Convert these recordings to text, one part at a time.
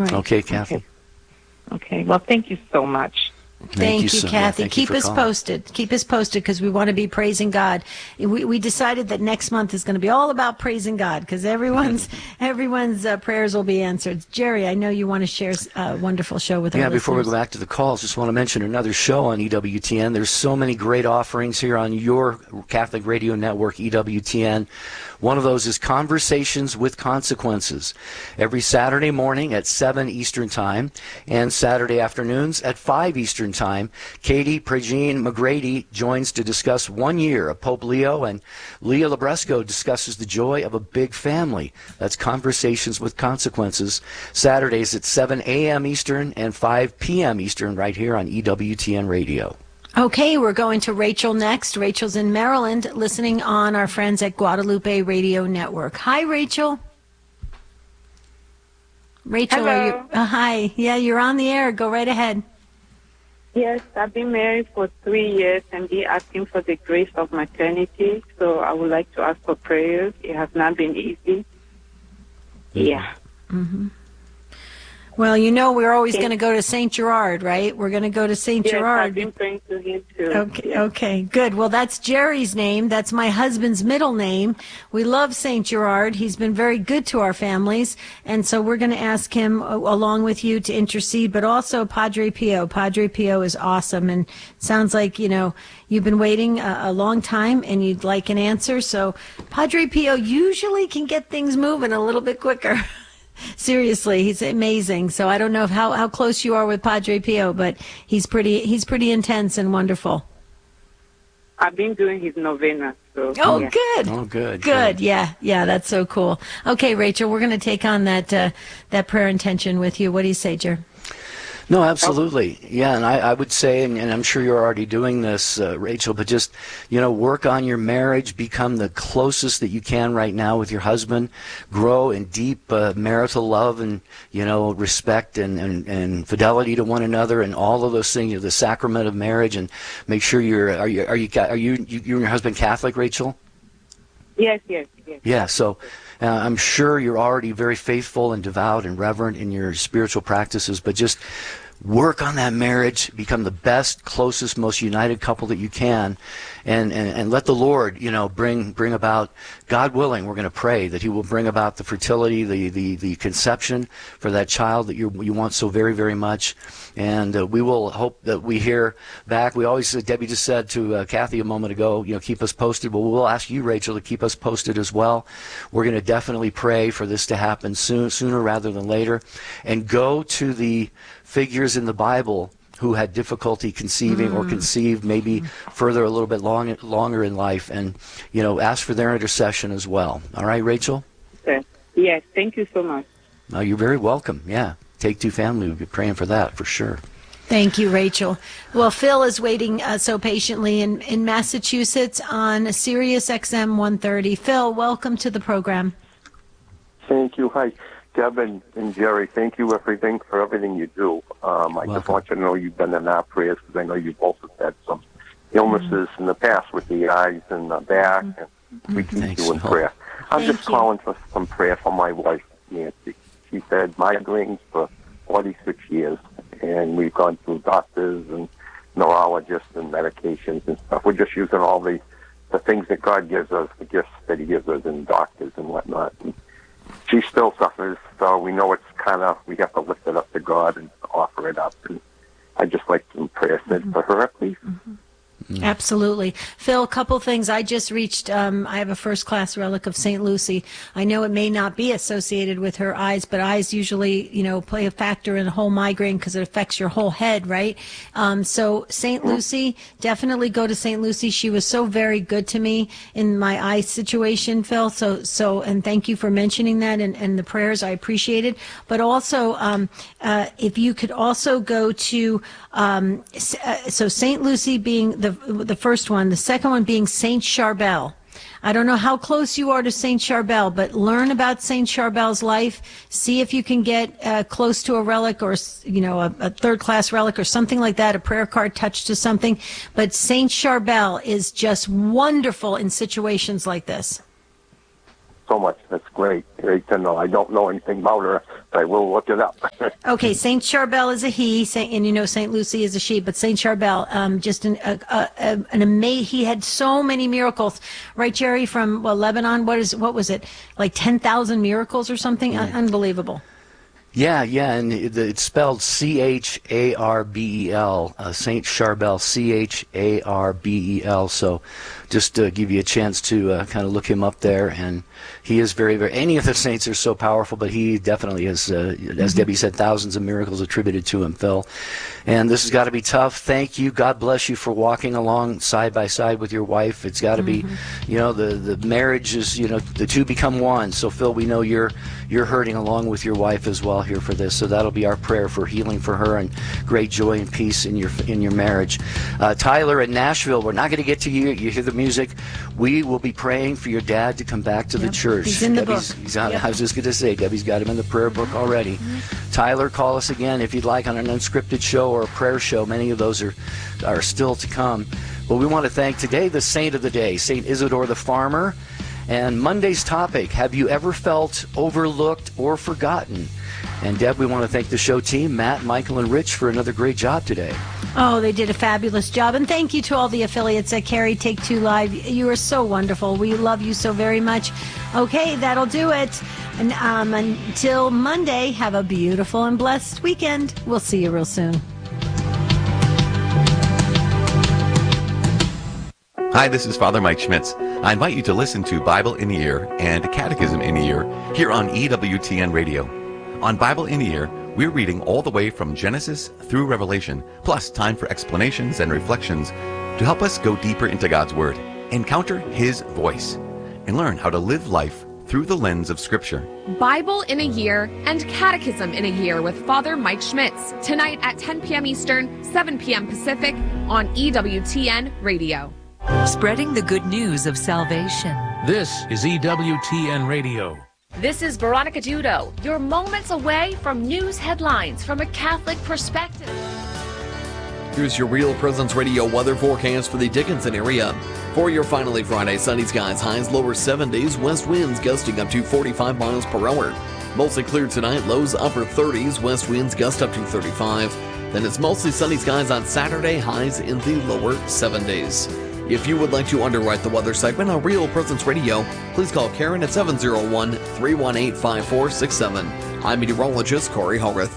Right. Okay, Kathy. Okay. Well, thank you so much. Thank you, Kathy. Keep us posted. Keep us posted because we want to be praising God. We decided that next month is going to be all about praising God because everyone's prayers will be answered. Jerry, I know you want to share a wonderful show with our listeners. Yeah, before we go back to the calls, just want to mention another show on EWTN. There's so many great offerings here on your Catholic Radio Network, EWTN. One of those is Conversations with Consequences. Every Saturday morning at 7 Eastern Time and Saturday afternoons at 5 Eastern Time, Katie Pregine McGrady joins to discuss 1 year of Pope Leo, and Leah Labresco discusses the joy of a big family. That's Conversations with Consequences, Saturdays at 7 a.m. Eastern and 5 p.m. Eastern right here on EWTN Radio. Okay, we're going to Rachel next. Rachel's in Maryland, listening on our friends at Guadalupe Radio Network. Hi, Rachel. Rachel, Hello. Are you? Hi. Yeah, you're on the air. Go right ahead. Yes, I've been married for 3 years and be asking for the grace of maternity. So I would like to ask for prayers. It has not been easy. Yeah. Mm-hmm. Well, you know we're always going to go to St. Gerard, right? We're going to go to St. Gerard. I've been praying to him too. Okay, good. Well, that's Jerry's name. That's my husband's middle name. We love St. Gerard. He's been very good to our families. And so we're going to ask him, along with you, to intercede, but also Padre Pio. Padre Pio is awesome. And it sounds like, you've been waiting a long time and you'd like an answer. So Padre Pio usually can get things moving a little bit quicker. Seriously, he's amazing. So I don't know how close you are with Padre Pio, but he's pretty intense and wonderful. I've been doing his novena. So, yeah. Good. Oh, good. Good. Yeah, that's so cool. Okay, Rachel, we're going to take on that prayer intention with you. What do you say, Jer? No, absolutely. Yeah, and I would say, and I'm sure you're already doing this, Rachel, but just, work on your marriage, become the closest that you can right now with your husband, grow in deep marital love and, respect and fidelity to one another and all of those things, the sacrament of marriage, and make sure are you and your husband Catholic, Rachel? Yes. Yeah, so I'm sure you're already very faithful and devout and reverent in your spiritual practices, but just work on that marriage, become the best, closest, most united couple that you can, and let the Lord, bring about, God willing, we're going to pray that He will bring about the fertility, the conception for that child that you want so very, very much. And we will hope that we hear back. We always, Debbie just said to Kathy a moment ago, keep us posted. But we'll ask you, Rachel, to keep us posted as well. We're going to definitely pray for this to happen sooner rather than later. And go to the figures in the Bible who had difficulty conceiving or conceived maybe further a little bit longer in life, and ask for their intercession as well. All right, Rachel? Okay. Yes, thank you so much. No, you're very welcome. Yeah, Take Two Family, we'll be praying for that for sure. Thank you, Rachel. Well, Phil is waiting so patiently in Massachusetts on Sirius XM 130. Phil, welcome to the program. Thank you. Hi. Deb and Jerry, thank you for everything you do. I just want you to know you've been in our prayers because I know you've also had some illnesses in the past with the eyes and the back, and we keep you in prayer. I'm just calling for some prayer for my wife, Nancy. She's had migraines for 46 years, and we've gone through doctors and neurologists and medications and stuff. We're just using all the things that God gives us, the gifts that He gives us in doctors and whatnot. And she still suffers, so we know it's we have to lift it up to God and offer it up. And I'd just like some prayer said for her, please. Absolutely. Phil, a couple things. I just reached, I have a first-class relic of St. Lucy. I know it may not be associated with her eyes, but eyes usually, play a factor in the whole migraine because it affects your whole head, right? So St. Lucy, definitely go to St. Lucy. She was so very good to me in my eye situation, Phil. So, and thank you for mentioning that and the prayers. I appreciate it. But also, if you could also go to, so St. Lucy being the first one, the second one being Saint Charbel. I don't know how close you are to Saint Charbel, but learn about Saint Charbel's life. See if you can get close to a relic or, a third-class relic or something like that, a prayer card touched to something. But Saint Charbel is just wonderful in situations like this. so much. That's great. Great to know. I don't know anything about her, but I will look it up. Okay, Saint Charbel is a he, and Saint Lucy is a she, but Saint Charbel, just an amazing. He had so many miracles, right, Jerry? From Lebanon. What was it? Like 10,000 miracles or something? Unbelievable. Yeah, and it's spelled Charbel, Saint Charbel, Charbel. So just to give you a chance to kind of look him up there. And he is very, very, any of the saints are so powerful, but he definitely is, as Debbie said, thousands of miracles attributed to him, Phil. And this has got to be tough. Thank you. God bless you for walking along side by side with your wife. It's got to be, the marriage is, the two become one. So, Phil, we know you're hurting along with your wife as well here for this. So that'll be our prayer for healing for her and great joy and peace in your marriage. Tyler in Nashville, we're not going to get to you. You hear the music. We will be praying for your dad to come back to the church. He's in the book. I was just going to say, Debbie's got him in the prayer book already. Tyler, call us again if you'd like on an unscripted show or a prayer show. Many of those are still to come. But we want to thank today the saint of the day, Saint Isidore the Farmer. And Monday's topic, have you ever felt overlooked or forgotten? And Deb, we want to thank the show team, Matt, Michael, and Rich for another great job today. Oh, they did a fabulous job. And thank you to all the affiliates at Carrie Take Two Live. You are so wonderful. We love you so very much. Okay, that'll do it. And until Monday, have a beautiful and blessed weekend. We'll see you real soon. Hi, this is Father Mike Schmitz. I invite you to listen to Bible in the Ear and Catechism in the Ear here on EWTN Radio. On Bible in the Ear, we're reading all the way from Genesis through Revelation, plus time for explanations and reflections to help us go deeper into God's Word, encounter His voice, and learn how to live life through the lens of Scripture. Bible in a Year and Catechism in a Year with Father Mike Schmitz, tonight at 10 p.m. Eastern, 7 p.m. Pacific on EWTN Radio. Spreading the good news of salvation. This is EWTN Radio. This is Veronica Dudo. You're moments away from news headlines from a Catholic perspective. Here's your Real Presence Radio weather forecast for the Dickinson area. For your finally Friday, sunny skies, highs lower 70s, west winds gusting up to 45 miles per hour. Mostly clear tonight, lows upper 30s, west winds gust up to 35. Then it's mostly sunny skies on Saturday, highs in the lower 70s. If you would like to underwrite the weather segment on Real Presence Radio, please call Karen at 701-318-5467. I'm meteorologist Corey Hogarth.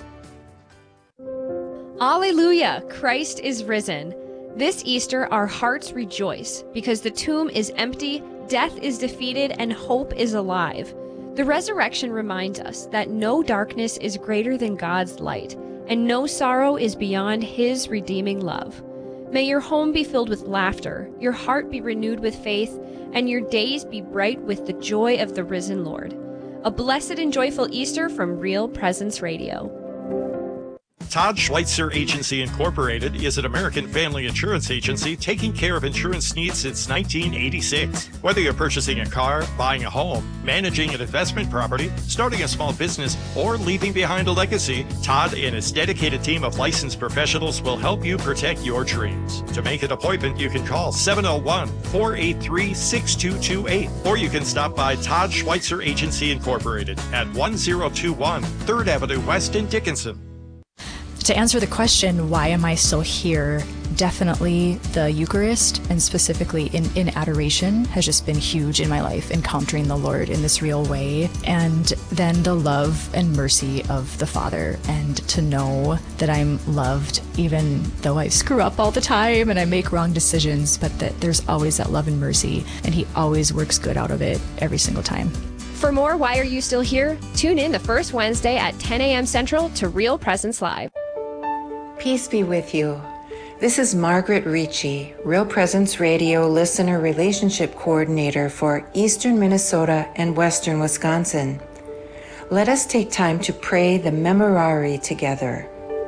Alleluia! Christ is risen. This Easter, our hearts rejoice because the tomb is empty, death is defeated, and hope is alive. The resurrection reminds us that no darkness is greater than God's light, and no sorrow is beyond His redeeming love. May your home be filled with laughter, your heart be renewed with faith, and your days be bright with the joy of the risen Lord. A blessed and joyful Easter from Real Presence Radio. Todd Schweitzer Agency Incorporated is an American family insurance agency taking care of insurance needs since 1986. Whether you're purchasing a car, buying a home, managing an investment property, starting a small business, or leaving behind a legacy, Todd and his dedicated team of licensed professionals will help you protect your dreams. To make an appointment, you can call 701-483-6228, or you can stop by Todd Schweitzer Agency Incorporated at 1021 3rd Avenue West in Dickinson. To answer the question, why am I still here? Definitely the Eucharist, and specifically in adoration, has just been huge in my life, encountering the Lord in this real way. And then the love and mercy of the Father, and to know that I'm loved even though I screw up all the time and I make wrong decisions, but that there's always that love and mercy, and He always works good out of it every single time. For more Why Are You Still Here? Tune in the first Wednesday at 10 a.m. Central to Real Presence Live. Peace be with you. This is Margaret Ricci, Real Presence Radio Listener Relationship Coordinator for Eastern Minnesota and Western Wisconsin. Let us take time to pray the Memorare together.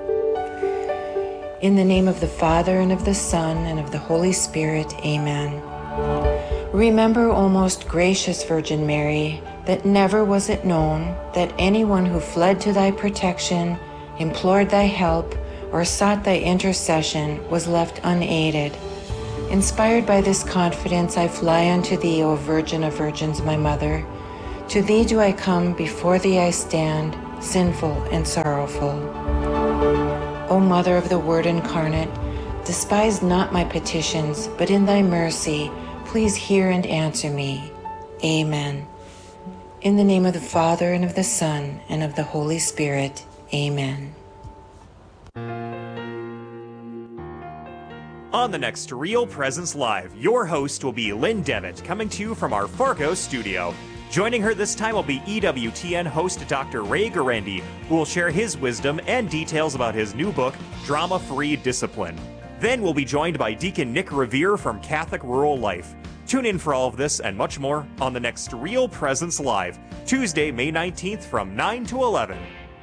In the name of the Father, and of the Son, and of the Holy Spirit, Amen. Remember, O most gracious Virgin Mary, that never was it known that anyone who fled to thy protection, implored thy help, or sought thy intercession was left unaided. Inspired by this confidence, I fly unto thee, O Virgin of Virgins, my mother. To thee do I come, before thee I stand, sinful and sorrowful. O Mother of the Word incarnate, despise not my petitions, but in thy mercy, please hear and answer me. Amen. In the name of the Father, and of the Son, and of the Holy Spirit. Amen. On the next Real Presence Live, your host will be Lynn Devitt, coming to you from our Fargo studio. Joining her this time will be EWTN host Dr. Ray Guarendi, who will share his wisdom and details about his new book, Drama-Free Discipline. Then we'll be joined by Deacon Nick Revere from Catholic Rural Life. Tune in for all of this and much more on the next Real Presence Live, Tuesday, May 19th from 9 to 11.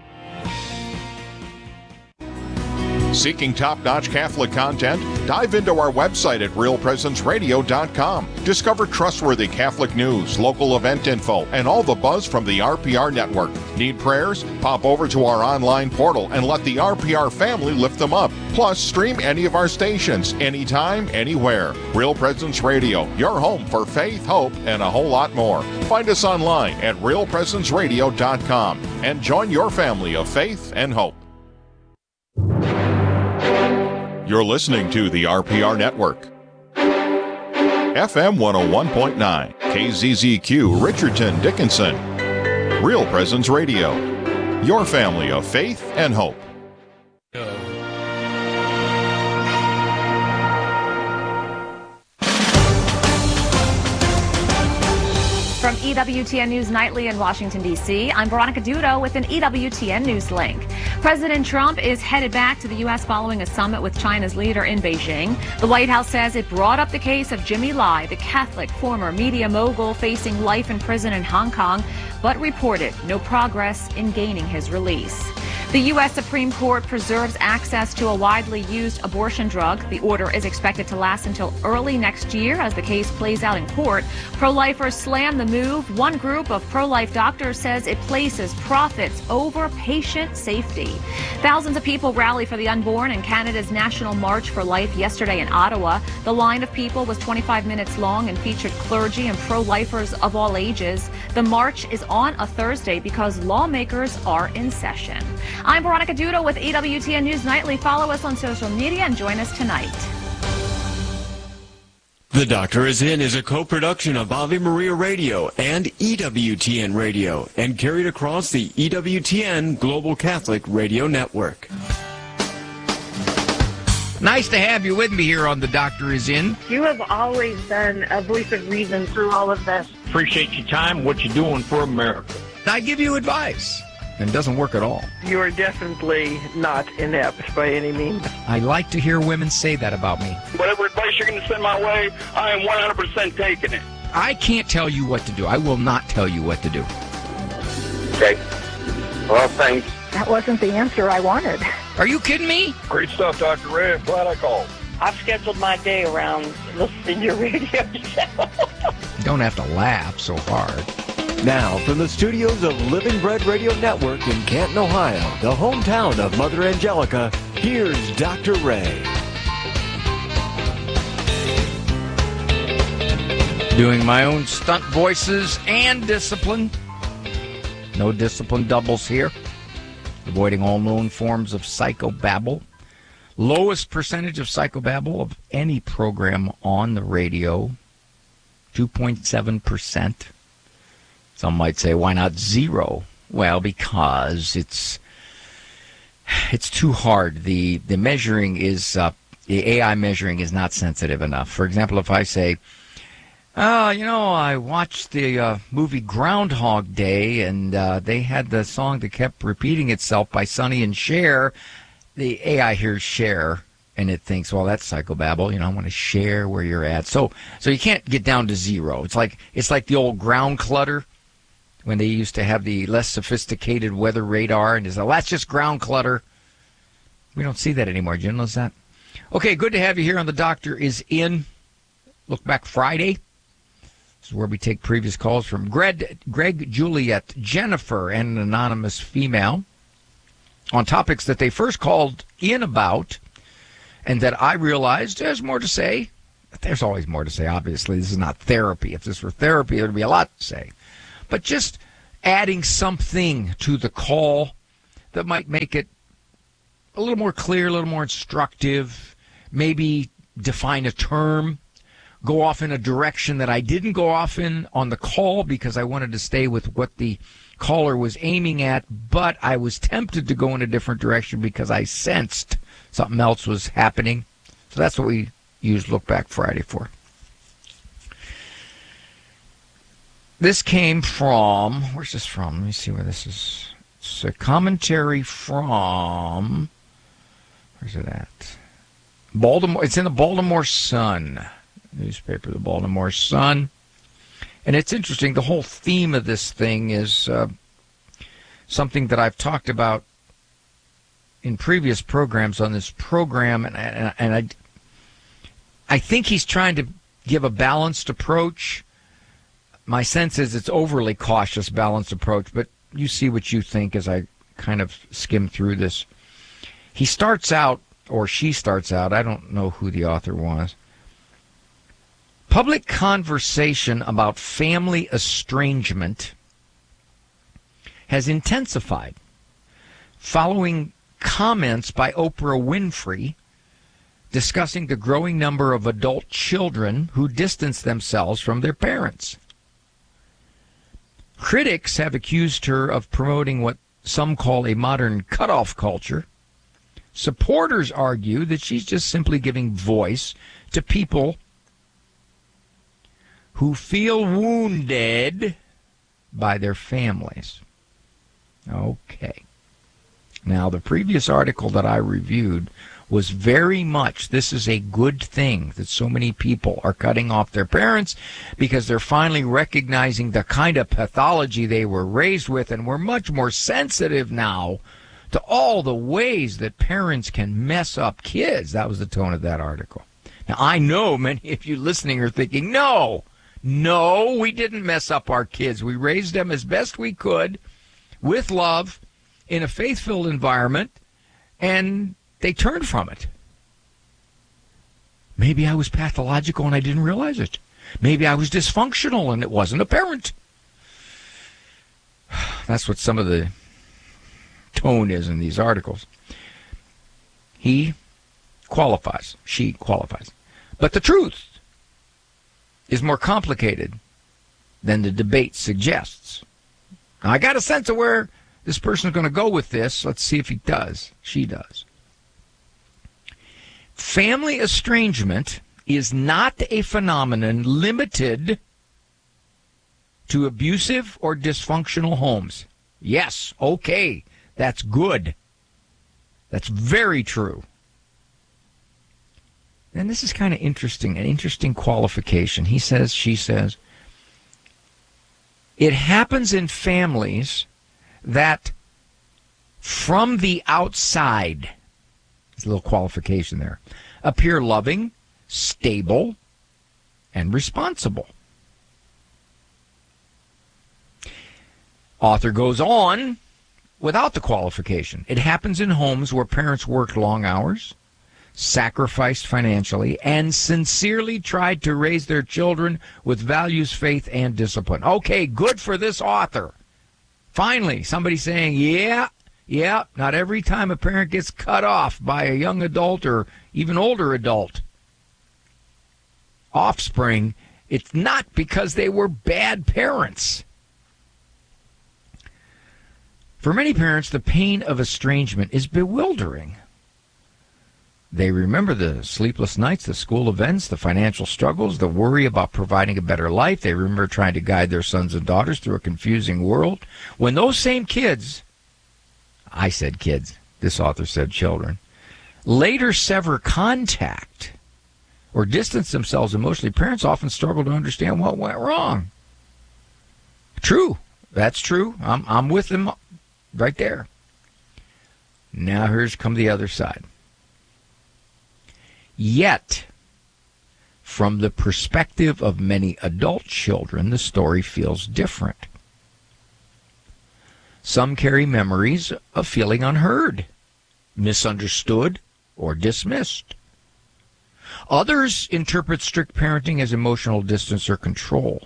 Seeking top-notch Catholic content? Dive into our website at realpresenceradio.com. Discover trustworthy Catholic news, local event info, and all the buzz from the RPR network. Need prayers? Pop over to our online portal and let the RPR family lift them up. Plus, stream any of our stations, anytime, anywhere. Real Presence Radio, your home for faith, hope, and a whole lot more. Find us online at realpresenceradio.com and join your family of faith and hope. You're listening to the RPR Network. FM 101.9, KZZQ, Richardson, Dickinson. Real Presence Radio, your family of faith and hope. From EWTN News Nightly in Washington, D.C., I'm Veronica Dudo with an EWTN News link. President Trump is headed back to the U.S. following a summit with China's leader in Beijing. The White House says it brought up the case of Jimmy Lai, the Catholic former media mogul facing life in prison in Hong Kong, but reported no progress in gaining his release. The U.S. Supreme Court preserves access to a widely used abortion drug. The order is expected to last until early next year as the case plays out in court. Pro-lifers slam the move. One group of pro-life doctors says it places profits over patient safety. Thousands of people rally for the unborn in Canada's National March for Life yesterday in Ottawa. The line of people was 25 minutes long and featured clergy and pro-lifers of all ages. The march is on a Thursday because lawmakers are in session. I'm Veronica Dudo with EWTN News Nightly. Follow us on social media and join us tonight. The Doctor Is In is a co-production of Ave Maria Radio and EWTN Radio and carried across the EWTN Global Catholic Radio Network. Nice to have you with me here on The Doctor Is In. You have always been a voice of reason through all of this. Appreciate your time, what you're doing for America. I give you advice, and it doesn't work at all. You are definitely not inept by any means. I like to hear women say that about me. Whatever advice you're going to send my way, I am 100% taking it. I can't tell you what to do. I will not tell you what to do. Okay. Well, thanks. That wasn't the answer I wanted. Are you kidding me? Great stuff, Dr. Ray. I'm glad I called. I've scheduled my day around listening to your radio show. You don't have to laugh so hard. Now, from the studios of Living Bread Radio Network in Canton, Ohio, the hometown of Mother Angelica, here's Dr. Ray. Doing my own stunt voices and discipline. No discipline doubles here. Avoiding all known forms of psychobabble. Lowest percentage of psychobabble of any program on the radio. 2.7%. Some might say, why not 0? Well, because it's too hard. The measuring is the AI measuring is not sensitive enough. For example, if I say, I watched the movie Groundhog Day, and they had the song that kept repeating itself by Sonny and Cher. The AI hears Cher, and it thinks, well, that's psychobabble. I want to share where you're at. So you can't get down to 0. It's like the old ground clutter when they used to have the less sophisticated weather radar, and that's just ground clutter. We don't see that anymore. Did you notice that? Okay, good to have you here on The Doctor Is In. Look back Friday. This is where we take previous calls from Greg, Juliet, Jennifer, and an anonymous female on topics that they first called in about and that I realized there's more to say there's always more to say. Obviously, this is not therapy. If this were therapy, there would be a lot to say. But just adding something to the call that might make it a little more clear, a little more instructive, maybe define a term, go off in a direction that I didn't go off in on the call because I wanted to stay with what the caller was aiming at, but I was tempted to go in a different direction because I sensed something else was happening. So that's what we used Look Back Friday for. This came from, where's this from? Let me see where this is. It's a commentary from, where's it at? Baltimore. It's in the Baltimore Sun newspaper, the Baltimore Sun. And it's interesting. The whole theme of this thing is something that I've talked about in previous programs on this program, and I think he's trying to give a balanced approach. My sense is it's overly cautious, balanced approach, but you see what you think as I kind of skim through this. He starts out, or she starts out, I don't know who the author was. Public conversation about family estrangement has intensified following comments by Oprah Winfrey discussing the growing number of adult children who distance themselves from their parents. Critics have accused her of promoting what some call a modern cutoff culture. Supporters argue that she's just simply giving voice to people who feel wounded by their families. Okay. Now, the previous article that I reviewed was very much, this is a good thing that so many people are cutting off their parents because they're finally recognizing the kind of pathology they were raised with, and we're much more sensitive now to all the ways that parents can mess up kids. That was the tone of that article. Now, I know many of you listening are thinking, no, we didn't mess up our kids. We raised them as best we could with love in a faith-filled environment, and they turned from it. Maybe I was pathological and I didn't realize it. Maybe I was dysfunctional and it wasn't apparent. That's what some of the tone is in these articles. He qualifies. She qualifies. But the truth is more complicated than the debate suggests. Now, I got a sense of where this person is going to go with this. Let's see if he does. She does. Family estrangement is not a phenomenon limited to abusive or dysfunctional homes. Yes, okay, that's good. That's very true. And this is kind of interesting, an interesting qualification. He says, she says, it happens in families that from the outside, there's a little qualification there, appear loving, stable, and responsible. Author goes on without the qualification. It happens in homes where parents worked long hours, sacrificed financially, and sincerely tried to raise their children with values, faith, and discipline. Okay, good for this author. Finally, somebody saying, yeah, not every time a parent gets cut off by a young adult or even older adult offspring, it's not because they were bad parents. For many parents, the pain of estrangement is bewildering. They remember the sleepless nights, the school events, the financial struggles, the worry about providing a better life. They remember trying to guide their sons and daughters through a confusing world. When those same kids, I said kids, this author said children, later sever contact or distance themselves emotionally, parents often struggle to understand what went wrong. True. That's true. I'm with them right there. Now here's come the other side. Yet, from the perspective of many adult children, the story feels different. Some carry memories of feeling unheard, misunderstood, or dismissed. Others interpret strict parenting as emotional distance or control.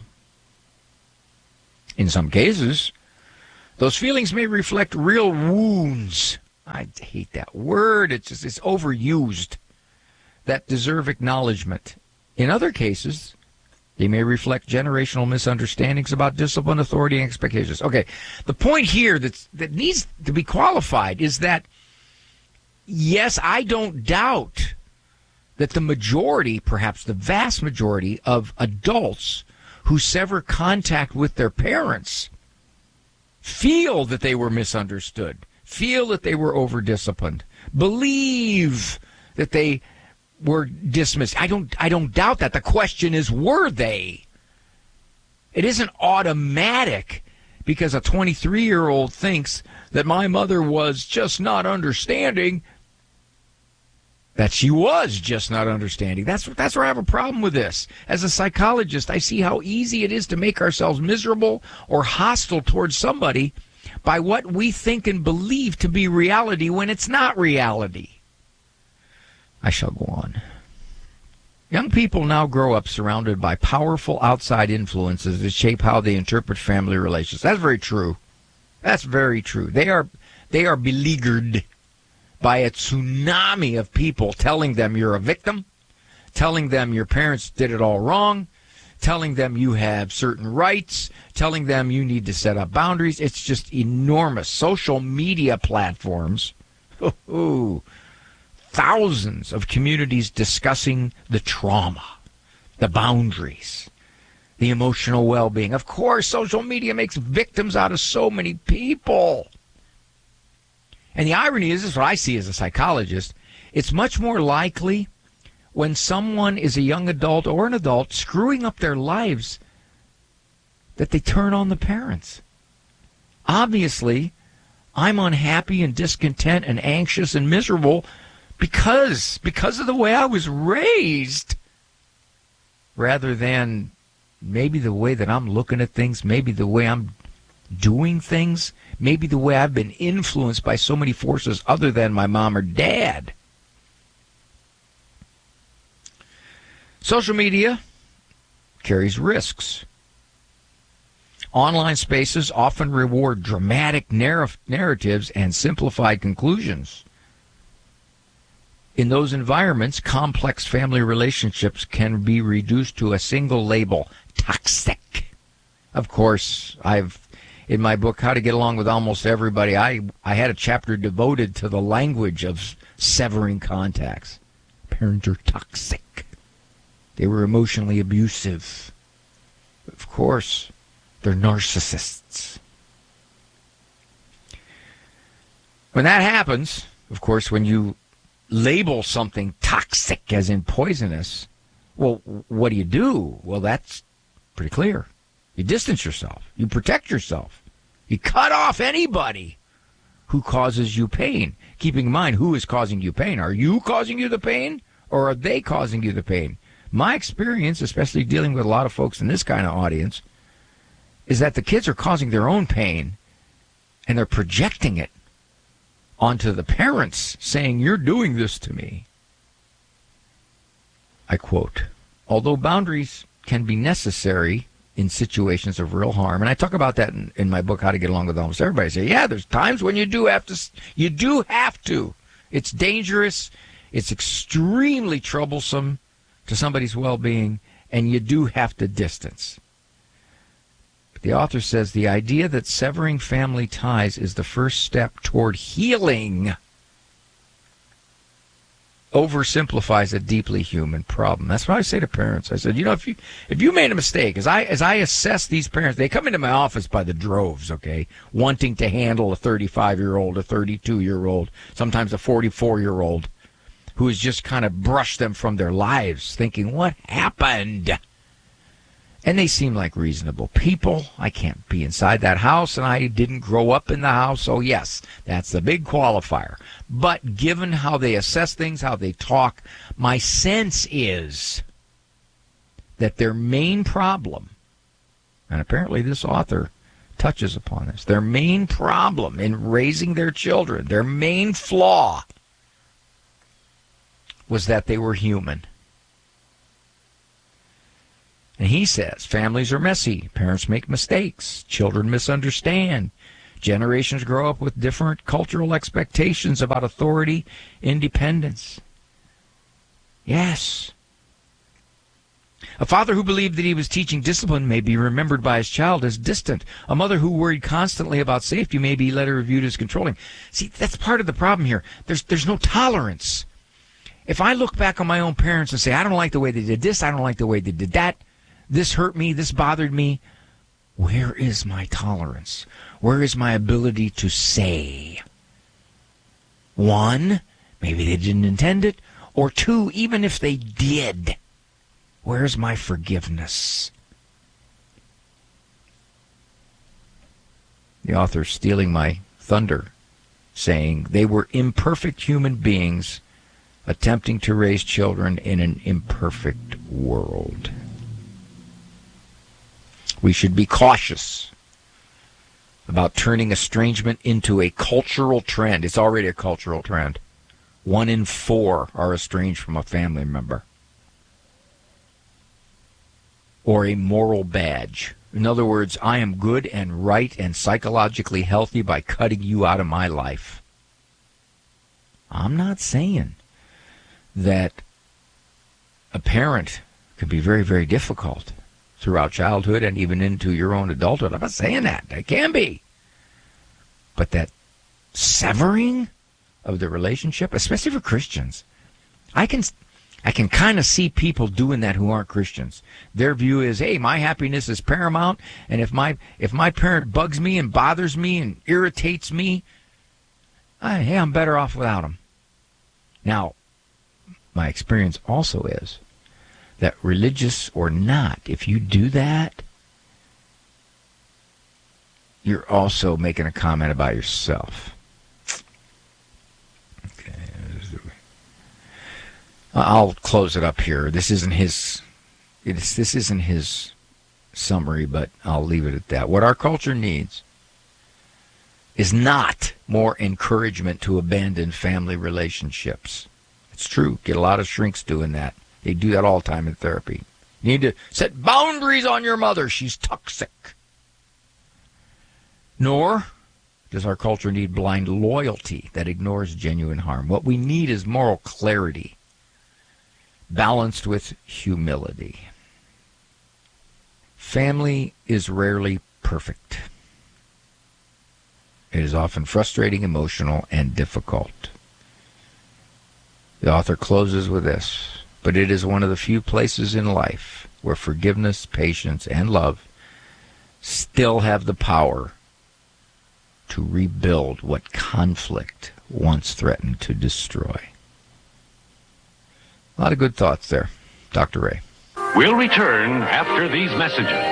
In some cases, those feelings may reflect real wounds. I hate that word. It's overused. That deserve acknowledgement. In other cases, they may reflect generational misunderstandings about discipline, authority, and expectations. Okay, the point here that needs to be qualified is that, yes, I don't doubt that the majority, perhaps the vast majority of adults who sever contact with their parents feel that they were misunderstood, feel that they were over-disciplined, believe that they were dismissed. I don't doubt that. The question is, were they? It isn't automatic because a 23-year-old thinks that my mother was just not understanding that she was just not understanding. That's where I have a problem with this. As a psychologist, I see how easy it is to make ourselves miserable or hostile towards somebody by what we think and believe to be reality when it's not reality. I shall go on. Young people now grow up surrounded by powerful outside influences that shape how they interpret family relations. That's very true. That's very true. They are beleaguered by a tsunami of people telling them you're a victim, telling them your parents did it all wrong, telling them you have certain rights, telling them you need to set up boundaries. It's just enormous. Social media platforms. Thousands of communities discussing the trauma, the boundaries, the emotional well-being. Of course, social media makes victims out of so many people. And the irony is, this is what I see as a psychologist, it's much more likely when someone is a young adult or an adult screwing up their lives that they turn on the parents. Obviously, I'm unhappy and discontent and anxious and miserable because of the way I was raised, rather than maybe the way that I'm looking at things, maybe the way I'm doing things, maybe the way I've been influenced by so many forces other than my mom or dad. Social media carries risks. Online spaces often reward dramatic narratives and simplified conclusions. In those environments, complex family relationships can be reduced to a single label, toxic. Of course, in my book, How to Get Along with Almost Everybody, I had a chapter devoted to the language of severing contacts. Parents are toxic. They were emotionally abusive. Of course, they're narcissists. When that happens, of course, when you label something toxic as in poisonous, well, what do? Well, that's pretty clear. You distance yourself. You protect yourself. You cut off anybody who causes you pain. Keeping in mind, who is causing you pain? Are you causing you the pain, or are they causing you the pain? My experience, especially dealing with a lot of folks in this kind of audience, is that the kids are causing their own pain, and they're projecting it onto the parents, saying, "You're doing this to me." I quote, "Although boundaries can be necessary in situations of real harm," and I talk about that in my book, How to Get Along with Almost Everybody. I say, yeah, there's times when you do have to. It's dangerous. It's extremely troublesome to somebody's well-being, and you do have to distance. But the author says the idea that severing family ties is the first step toward healing oversimplifies a deeply human problem. That's what I say to parents. I said, if you made a mistake, as I assess these parents, they come into my office by the droves, okay, wanting to handle a 35-year-old, a 32-year-old, sometimes a 44-year-old, who has just kind of brushed them from their lives, thinking, what happened? And they seem like reasonable people. I can't be inside that house, and I didn't grow up in the house, so yes, that's the big qualifier. But given how they assess things, how they talk, my sense is that their main problem, and apparently this author touches upon this, their main problem in raising their children, their main flaw, was that they were human. And he says, families are messy. Parents make mistakes. Children misunderstand. Generations grow up with different cultural expectations about authority, independence. Yes. A father who believed that he was teaching discipline may be remembered by his child as distant. A mother who worried constantly about safety may be later viewed as controlling. See, that's part of the problem here. There's no tolerance. If I look back on my own parents and say, I don't like the way they did this, I don't like the way they did that, this hurt me, this bothered me, where is my tolerance? Where is my ability to say? One, maybe they didn't intend it, or two, even if they did, where's my forgiveness? The author stealing my thunder, saying they were imperfect human beings attempting to raise children in an imperfect world. We should be cautious about turning estrangement into a cultural trend. It's already a cultural trend. 1 in 4 are estranged from a family member. Or a moral badge. In other words, I am good and right and psychologically healthy by cutting you out of my life. I'm not saying that a parent can be very, very difficult throughout childhood and even into your own adulthood. I'm not saying that. It can be. But that severing of the relationship, especially for Christians, I can kind of see people doing that who aren't Christians. Their view is, hey, my happiness is paramount, and if my parent bugs me and bothers me and irritates me, hey, I'm better off without them. Now, my experience also is that religious or not, if you do that, you're also making a comment about yourself. Okay. I'll close it up here. This isn't his summary, but I'll leave it at that. What our culture needs is not more encouragement to abandon family relationships. It's true. Get a lot of shrinks doing that. They do that all the time in therapy. You need to set boundaries on your mother. She's toxic. Nor does our culture need blind loyalty that ignores genuine harm. What we need is moral clarity, balanced with humility. Family is rarely perfect. It is often frustrating, emotional, and difficult. The author closes with this, but it is one of the few places in life where forgiveness, patience, and love still have the power to rebuild what conflict once threatened to destroy. A lot of good thoughts there, Dr. Ray. We'll return after these messages.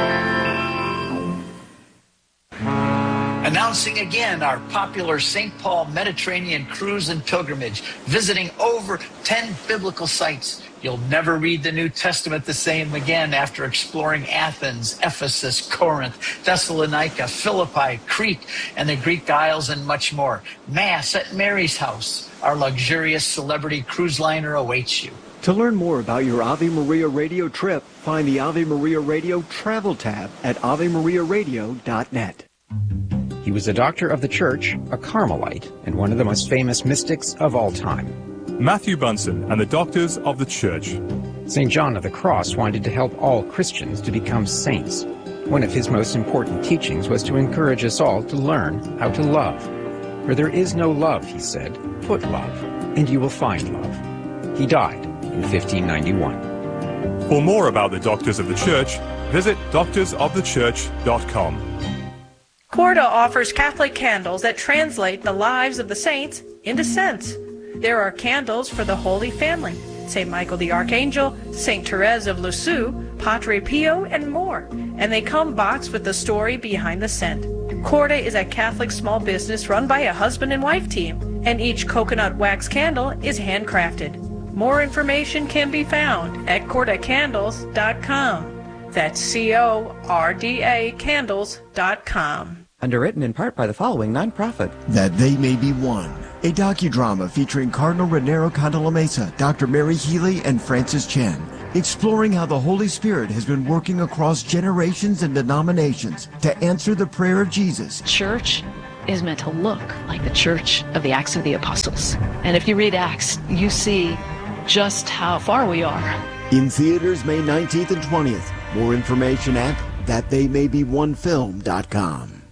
Announcing again our popular St. Paul Mediterranean cruise and pilgrimage, visiting over 10 biblical sites. You'll never read the New Testament the same again after exploring Athens, Ephesus, Corinth, Thessalonica, Philippi, Crete, and the Greek Isles, and much more. Mass at Mary's house. Our luxurious celebrity cruise liner awaits you. To learn more about your Ave Maria Radio trip, find the Ave Maria Radio Travel tab at AveMariaRadio.net. He was a doctor of the church, a Carmelite, and one of the most famous mystics of all time. Matthew Bunson and the Doctors of the Church. St. John of the Cross wanted to help all Christians to become saints. One of his most important teachings was to encourage us all to learn how to love. Where there is no love, he said, put love, and you will find love. He died in 1591. For more about the Doctors of the Church, visit doctorsofthechurch.com. Corda offers Catholic candles that translate the lives of the saints into scents. There are candles for the Holy Family, St. Michael the Archangel, St. Therese of Lisieux, Padre Pio, and more. And they come boxed with the story behind the scent. Corda is a Catholic small business run by a husband and wife team, and each coconut wax candle is handcrafted. More information can be found at cordacandles.com. That's CORDA candles.com. Underwritten in part by the following nonprofit. That They May Be One, a docudrama featuring Cardinal Raniero Candelamesa, Dr. Mary Healy, and Francis Chen. exploring how the Holy Spirit has been working across generations and denominations to answer the prayer of Jesus. Church is meant to look like the church of the Acts of the Apostles. And if you read Acts, you see just how far we are. In theaters May 19th and 20th. More information at thattheymaybeonefilm.com.